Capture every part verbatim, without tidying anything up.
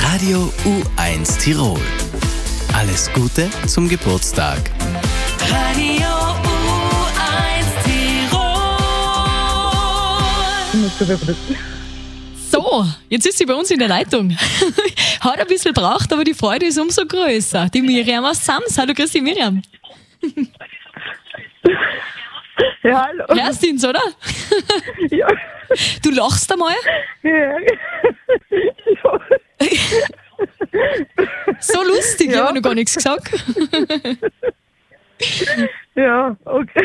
Radio U eins Tirol. Alles Gute zum Geburtstag. Radio U eins Tirol. So, jetzt ist sie bei uns in der Leitung. Hat ein bisschen gebraucht, aber die Freude ist umso größer. Die Miriam aus Sams. Hallo, grüß dich, Miriam. Ja, hallo. Hörst du uns, oder? Ja. Du lachst einmal? Ja. So lustig, ich Ja. habe noch gar nichts gesagt. Ja, okay.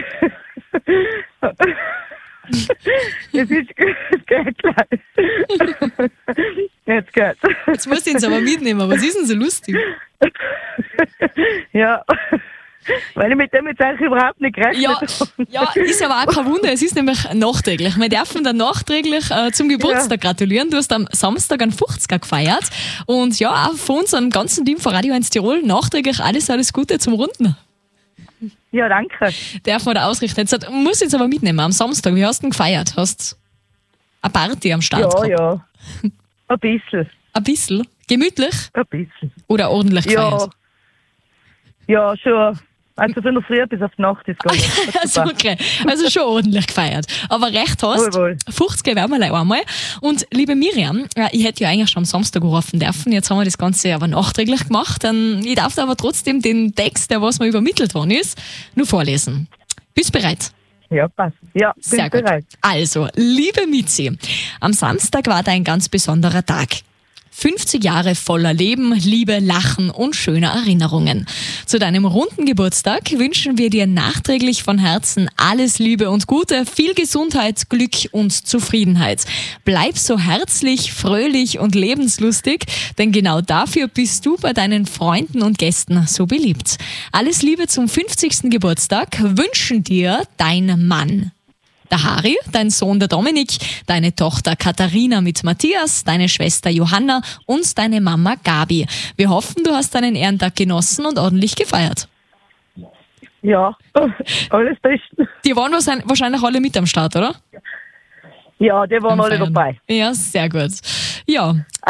Es ist es geht gleich. Jetzt geht's. Jetzt musst du ihn aber mitnehmen. Was ist denn so lustig? Ja. Weil ich mit dem jetzt eigentlich überhaupt nicht gerechnet Ja, habe. ja, ist aber auch kein Wunder. Es ist nämlich nachträglich. Wir dürfen dann nachträglich äh, zum Geburtstag gratulieren. Du hast am Samstag einen fünfziger gefeiert. Und ja, auch von uns, am ganzen Team von Radio eins Tirol, nachträglich alles, alles Gute zum Runden. Ja, danke. Darf man da ausrichten. Jetzt hat- muss jetzt aber mitnehmen am Samstag. Wie hast du denn gefeiert? Hast eine Party am Start Ja, gehabt? ja. Ein bisschen. Ein bisschen? Gemütlich? Ein bisschen. Oder ordentlich Ja. gefeiert? Ja, schon. Also von der Früh bis auf die Nacht ist gegangen. Also, okay. Also schon ordentlich gefeiert. Aber recht hast, Wohl, wohl. fünfzig werden wir gleich einmal. Und liebe Miriam, ja, ich hätte ja eigentlich schon am Samstag rufen dürfen. Jetzt haben wir das Ganze aber nachträglich gemacht. Dann, ich darf aber trotzdem den Text, der was mir übermittelt worden ist, nur vorlesen. Bist du bereit? Ja, passt. Ja, bin Sehr gut. bereit. Also, liebe Mitzi, am Samstag war ein ganz besonderer Tag. fünfzig Jahre voller Leben, Liebe, Lachen und schöner Erinnerungen. Zu deinem runden Geburtstag wünschen wir dir nachträglich von Herzen alles Liebe und Gute, viel Gesundheit, Glück und Zufriedenheit. Bleib so herzlich, fröhlich und lebenslustig, denn genau dafür bist du bei deinen Freunden und Gästen so beliebt. Alles Liebe zum fünfzigsten Geburtstag wünschen dir dein Mann. Der Harry, dein Sohn der Dominik, deine Tochter Katharina mit Matthias, deine Schwester Johanna und deine Mama Gabi. Wir hoffen, du hast deinen Ehrentag genossen und ordentlich gefeiert. Ja, alles bestens. Die waren wahrscheinlich wahrscheinlich alle mit am Start, oder? Ja, die waren Beim alle Feiern. dabei. Ja, sehr gut. Ja,